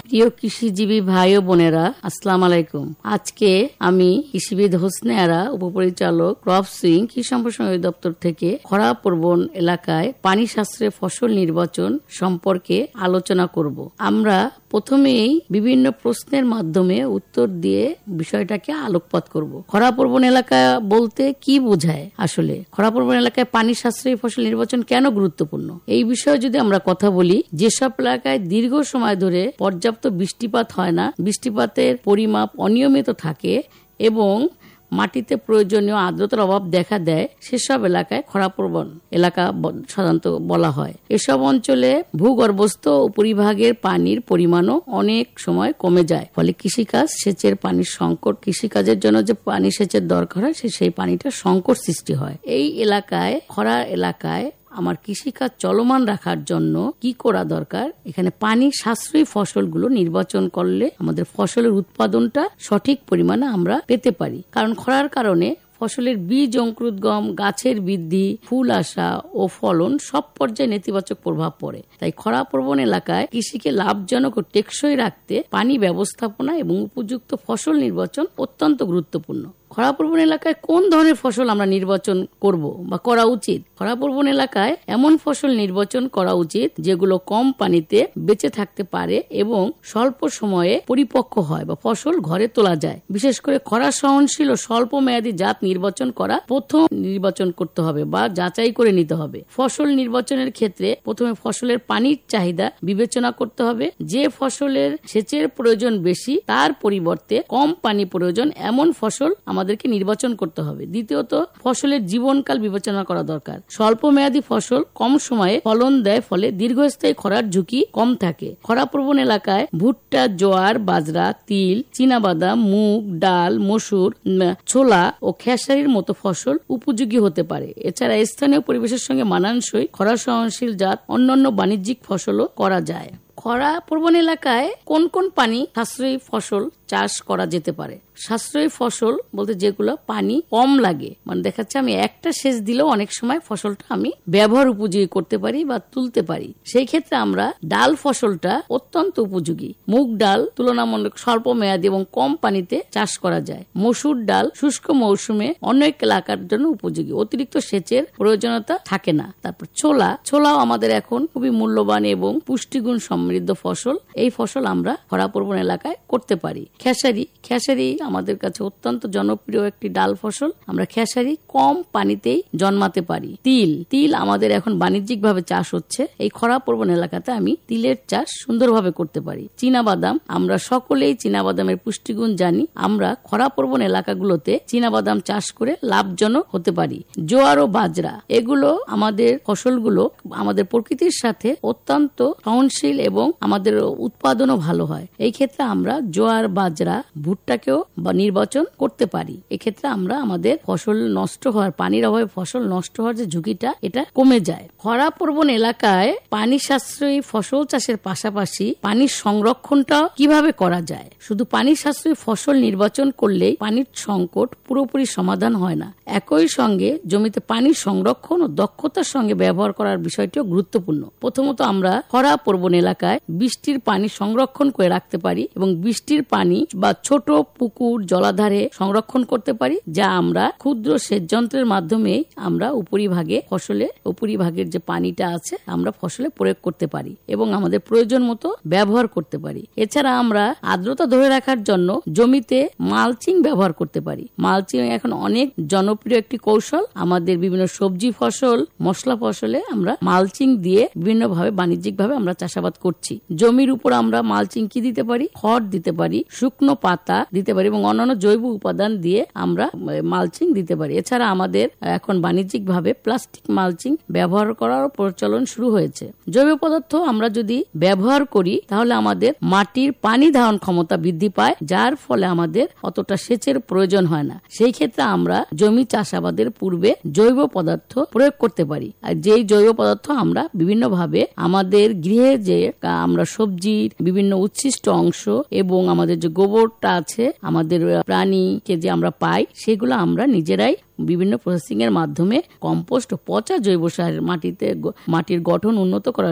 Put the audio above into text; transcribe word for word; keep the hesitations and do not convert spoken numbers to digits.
প্রিয় কৃষিজীবী ভাই ও বোনেরা, আসসালামু আলাইকুম। আজকে আমি কৃষিবিদ হোসনে আরা, উপপরিচালক ক্রপ সুইং কৃষি সম্প্রসারণ অধিদপ্তর থেকে খরা প্রবণ এলাকায় পানি সাশ্রয়ে ফসল নির্বাচন সম্পর্কে আলোচনা করব। আমরা প্রথমেই বিভিন্ন প্রশ্নের মাধ্যমে উত্তর দিয়ে বিষয়টাকে আলোকপাত করব। খরা প্রবণ এলাকা বলতে কি বোঝায়? আসলে খরা প্রবণ এলাকায় পানি সাশ্রয়ী ফসল নির্বাচন কেন গুরুত্বপূর্ণ, এই বিষয়ে যদি আমরা কথা বলি, যেসব এলাকায় দীর্ঘ সময় ধরে পর্যাপ্ত বৃষ্টিপাত হয় না, বৃষ্টিপাতের পরিমাপ অনিয়মিত থাকে এবং মাটিতে প্রয়োজনীয় আর্দ্রতার অভাব দেখা দেয়, সেসব এলাকায় খরাপ্রবণ এলাকা সাধারণত বলা হয়। এসব অঞ্চলে ভূগর্ভস্থ উপরিভাগের পানির পরিমাণও অনেক সময় কমে যায়, ফলে কৃষিকাজ সেচের পানির সংকট, কৃষিকাজের জন্য যে পানি সেচের দরকার হয় সেই পানিটা সংকট সৃষ্টি হয়। এই এলাকায়, খরা এলাকায় আমার কৃষিকাজ চলমান রাখার জন্য কি করা দরকার? এখানে পানি সাশ্রয়ী ফসলগুলো নির্বাচন করলে আমাদের ফসলের উৎপাদনটা সঠিক পরিমাণে আমরা পেতে পারি। কারণ খরার কারণে ফসলের বীজ অঙ্কুরোদ্গম, গাছের বৃদ্ধি, ফুল আসা ও ফলন সব পর্যায়ে নেতিবাচক প্রভাব পড়ে। তাই খরা প্রবণ এলাকায় কৃষিকে লাভজনক ও টেকসই রাখতে পানি ব্যবস্থাপনা এবং উপযুক্ত ফসল নির্বাচন অত্যন্ত গুরুত্বপূর্ণ। খরা প্রবণ এলাকায় কোন ধরনের ফসল আমরা নির্বাচন করব বা করা উচিত? খরা প্রবণ এলাকায় এমন ফসল নির্বাচন করা উচিত যেগুলো কম পানিতে বেঁচে থাকতে পারে এবং স্বল্প সময়ে পরিপক্ক হয় বা ফসল ঘরে তোলা যায়। বিশেষ করে খরা সহনশীল ও স্বল্প মেয়াদী জাত নির্বাচন করা প্রথম নির্বাচন করতে হবে বা যাচাই করে নিতে হবে। ফসল নির্বাচনের ক্ষেত্রে প্রথমে ফসলের পানির চাহিদা বিবেচনা করতে হবে। যে ফসলের সেচের প্রয়োজন বেশি, তার পরিবর্তে কম পানি প্রয়োজন এমন ফসল আমাদেরকে নির্বাচন করতে হবে। দ্বিতীয়ত, ফসলের জীবনকাল বিবেচনা করা দরকার। স্বল্প মেয়াদী ফসল কম সময়ে ফলন দেয়, ফলে দীর্ঘস্থায়ী খরার ঝুঁকি কম থাকে। খরাপ্রবণ এলাকায় ভুট্টা, জোয়ার, বাজরা, তিল, চীনাবাদাম, মুগ, ডাল, মসুর, ছোলা ও খেসারির মতো ফসল উপযোগী হতে পারে। এছাড়া স্থানীয় পরিবেশের সঙ্গে মানানসই খরা সহনশীল জাত অন্যান্য বাণিজ্যিক ফসলও করা যায়। খরা প্রবণ এলাকায় কোন কোন পানি সাশ্রয়ী ফসল চাষ করা যেতে পারে? সাশ্রয়ী ফসল বলতে যেগুলো পানি কম লাগে, মানে দেখাচ্ছে আমি একটা সেচ দিলেও অনেক সময় ফসলটা আমি ব্যবহার উপযোগী করতে পারি বা তুলতে পারি, সেই ক্ষেত্রে আমরা ডাল ফসলটা অত্যন্ত উপযোগী। মুগ ডাল তুলনামূলক স্বল্প মেয়াদী এবং কম পানিতে চাষ করা যায়। মসুর ডাল শুষ্ক মৌসুমে অনেক এলাকার জন্য উপযোগী, অতিরিক্ত সেচের প্রয়োজনীয়তা থাকে না। তারপর ছোলা, ছোলাও আমাদের এখন খুবই মূল্যবান এবং পুষ্টিগুণ সমৃদ্ধ ফসল। এই ফসল আমরা খরা প্রবণ এলাকায় করতে পারি। খেসারি, খেসারি আমাদের কাছে অত্যন্ত জনপ্রিয় একটি ডাল ফসল। আমরা খেসারি কম পানিতেই জন্মাতে পারি। তিল, তিল আমাদের এখন বাণিজ্যিক ভাবে চাষ হচ্ছে। এই খরা প্রবণ এলাকাতে আমি তিলের চাষ সুন্দরভাবে করতে পারি। চীনাবাদাম, আমরা সকলেই চীনাবাদামের পুষ্টিগুণ জানি। আমরা খরা প্রবণ এলাকাগুলোতে চীনাবাদাম চাষ করে লাভজনক হতে পারি। জোয়ার ও বাজরা, এগুলো আমাদের ফসলগুলো আমাদের প্রকৃতির সাথে অত্যন্ত সহনশীল এবং আমাদের উৎপাদনও ভালো হয়। এই ক্ষেত্রে আমরা জোয়ার, বাজরা, ভুট্টাকেও নির্বাচন করতে পারি। এক্ষেত্রে আমরা আমাদের ফসল নষ্ট হওয়ার, পানির অভাবে ফসল নষ্ট হওয়ার যে ঝুঁকিটা, এটা কমে যায়। খরা প্রবণ এলাকায় পানি সাশ্রয়ী ফসল চাষের পাশাপাশি পানির সংরক্ষণটা কিভাবে করা যায়? শুধু পানি সাশ্রয়ী ফসল নির্বাচন করলেই পানির সংকট পুরোপুরি সমাধান হয় না। একই সঙ্গে জমিতে পানি সংরক্ষণ ও দক্ষতার সঙ্গে ব্যবহার করার বিষয়টিও গুরুত্বপূর্ণ। প্রথমত, আমরা খরা প্রবণ এলাকায় বৃষ্টির পানি সংরক্ষণ করে রাখতে পারি এবং বৃষ্টির পানি বা ছোট পুকুর, জলাধারে সংরক্ষণ করতে পারি, যা আমরা ক্ষুদ্র সেচ যন্ত্রের মাধ্যমে আমরা উপরিভাগে ফসলে উপরিভাগের যে পানিটা আছে আমরা ফসলে প্রয়োগ করতে পারি এবং আমাদের প্রয়োজন মতো ব্যবহার করতে পারি। এছাড়া আমরা আর্দ্রতা ধরে রাখার জন্য জমিতে মালচিং ব্যবহার করতে পারি। মালচিং এখন অনেক জনপ্রিয় একটি কৌশল। আমাদের বিভিন্ন সবজি ফসল, মশলা ফসলে আমরা মালচিং দিয়ে বিভিন্ন ভাবে বাণিজ্যিক ভাবে আমরা চাষাবাদ করছি। জমির উপর আমরা মালচিং কি দিতে পারি? খড় দিতে পারি, শুকনো পাতা দিতে পারি এবং অন্যান্য জৈব উপাদান দিয়ে আমরা মালচিং দিতে পারি। এছাড়া আমাদের এখন বাণিজ্যিক ভাবে প্লাস্টিক মালচিং ব্যবহার করার প্রচলন শুরু হয়েছে। জৈব পদার্থ আমরা যদি ব্যবহার করি তাহলে আমাদের মাটির পানি ধারণ ক্ষমতা বৃদ্ধি পায়, যার ফলে আমাদের অতটা সেচের প্রয়োজন হয় না। সেই ক্ষেত্রে আমরা জমি চাষাবাদের পূর্বে জৈব পদার্থ প্রয়োগ করতে পারি। আর যেই জৈব পদার্থ আমরা বিভিন্ন ভাবে আমাদের গৃহে যে আমরা সবজির বিভিন্ন উচ্ছিষ্ট অংশ এবং আমাদের যে গোবরটা আছে আমাদের প্রাণীকে যে আমরা পাই, সেগুলো আমরা নিজেরাই বিভিন্ন প্রসেসিং এর মাধ্যমে কম্পোস্ট ও পচা জৈব সার মাটিতে মাটির গঠন উন্নত করার